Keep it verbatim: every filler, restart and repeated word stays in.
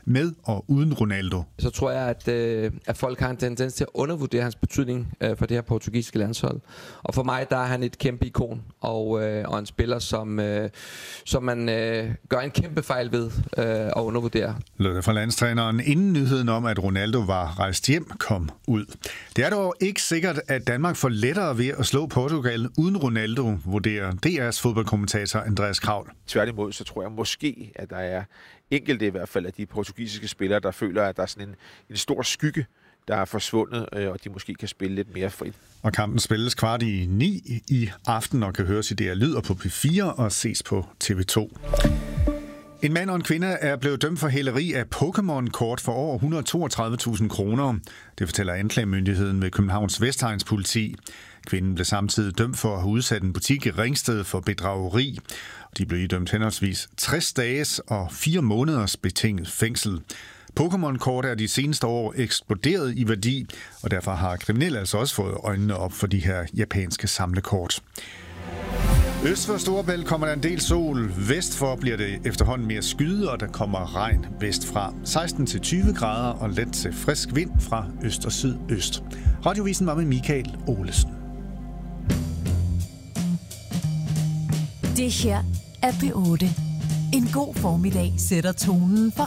med og uden Ronaldo. Så tror jeg, at, øh, at folk har en tendens til at undervurdere hans betydning øh, for det her portugisiske landshold. Og for mig, der er han et kæmpe ikon, og, øh, og en spiller, som, øh, som man øh, gør en kæmpe fejl ved øh, at undervurdere. Lød det fra landstræneren, inden nyheden om, at Ronaldo var rejst hjem, kom ud. Det er dog ikke sikkert, at Danmark får lettere ved at slå Portugal uden Ronaldo, vurderer D R's fodboldkommentator Andreas Kravl. Tværtimod, så tror jeg måske, at der er enkelte i hvert fald af de portugisiske spillere, der føler, at der er sådan en, en stor skygge, der er forsvundet, og de måske kan spille lidt mere frit. Og kampen spilles kvart i ni i aften og kan høres i D R Lyd på P fire og ses på T V to. En mand og en kvinde er blevet dømt for hæleri af Pokémon-kort for over et hundrede og toogtredive tusind kroner. Det fortæller anklagemyndigheden ved Københavns Vestegns politi. Kvinden blev samtidig dømt for at have udsat en butik i Ringsted for bedrageri. De blev idømt henholdsvis tres dages og fire måneders betinget fængsel. Pokémon-kort er de seneste år eksploderet i værdi, og derfor har kriminelle altså også fået øjnene op for de her japanske samlekort. Øst for Storebælt kommer der en del sol. Vest for bliver det efterhånden mere skyde, og der kommer regn vestfra. seksten til tyve grader og let til frisk vind fra øst og sydøst. Radiovisen var med Michael Olesen. Det her er P otte. En god formiddag sætter tonen for